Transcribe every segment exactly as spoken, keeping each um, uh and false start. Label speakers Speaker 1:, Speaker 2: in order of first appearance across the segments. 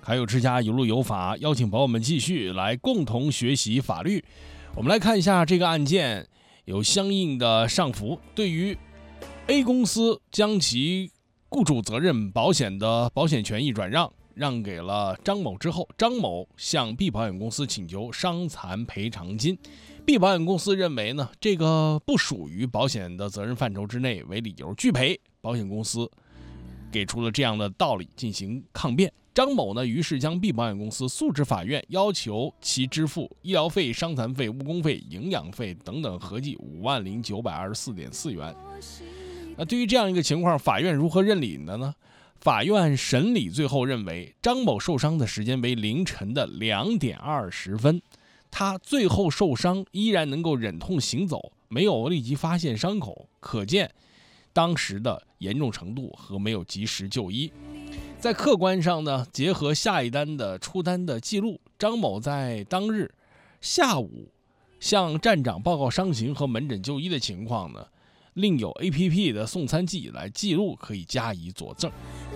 Speaker 1: 还有之家有路有法，邀请朋友们继续来共同学习法律。我们来看一下这个案件有相应的上浮，对于 A 公司将其雇主责任保险的保险权益转让让给了张某之后，张某向 B 保险公司请求伤残赔偿金。B 保险公司认为呢，这个不属于保险的责任范畴之内为理由拒赔，保险公司给出了这样的道理进行抗辩。张某呢，于是将 B 保险公司诉至法院，要求其支付医疗费、伤残费、误工费、营养费等等合计五万零九百二十四点四元。那对于这样一个情况，法院如何认理的呢？法院审理最后认为，张某受伤的时间为凌晨的两点二十分，他最后受伤依然能够忍痛行走，没有立即发现伤口，可见当时的严重程度和没有及时就医。在客观上呢，结合下一单的出单的记录，张某在当日下午向站长报告伤情和门诊就医的情况呢，另有 A P P 的送餐记来记录，可以加以佐证。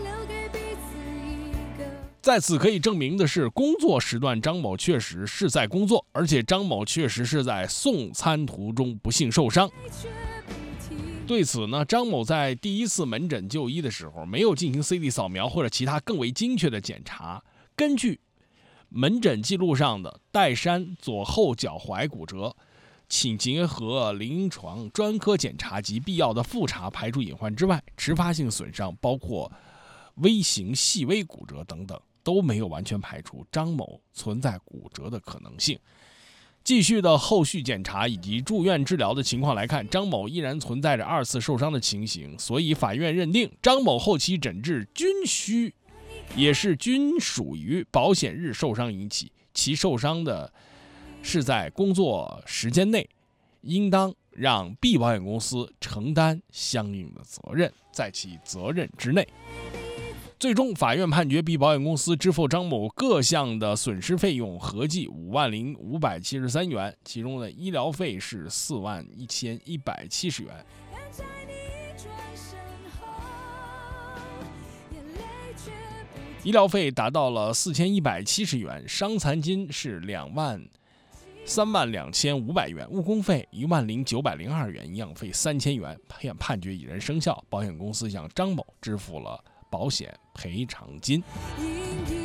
Speaker 1: 在此可以证明的是，工作时段张某确实是在工作，而且张某确实是在送餐途中不幸受伤。对此呢，张某在第一次门诊就医的时候没有进行 C T 扫描或者其他更为精确的检查。根据门诊记录上的岱山左后脚踝骨折，请结合临床专科检查及必要的复查排除隐患之外，迟发性损伤包括微型细微骨折等等，都没有完全排除张某存在骨折的可能性。继续的后续检查以及住院治疗的情况来看，张某依然存在着二次受伤的情形，所以法院认定张某后期诊治均需，也是均属于保险日受伤引起，其受伤的是在工作时间内，应当让 B 保险公司承担相应的责任，在其责任之内。最终，法院判决 B 保险公司支付张某各项的损失费用合计五万零五百七十三元，其中的医疗费是四万一千一百七十元，医疗费达到了四千一百七十元，伤残金是两万三万两千五百元，误工费一万零九百零二元，营养费三千元。判判决已然生效，保险公司向张某支付了保险赔偿金。